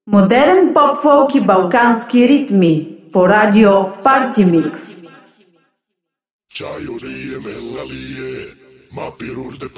Модерен поп-фолк и балкански ритми по радио Party Mix. Chayo rie, mella lie, ma pirur de